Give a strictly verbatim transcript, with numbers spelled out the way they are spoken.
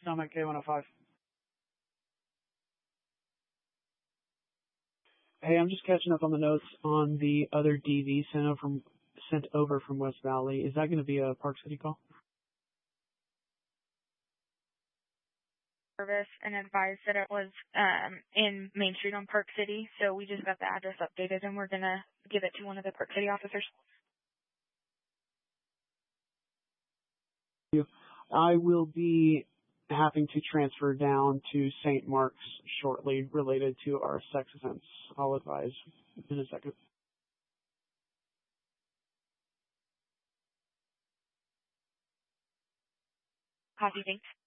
Stomach K one oh five. Hey, I'm just catching up on the notes on the other D V sent over from sent over from West Valley. Is that going to be a Park City call? Service and advised that it was um, in Main Street on Park City, so we just got the address updated and we're going to give it to one of the Park City officers. I will be having to transfer down to Saint Mark's shortly related to our sex events. I'll advise in a second. Copy, thanks.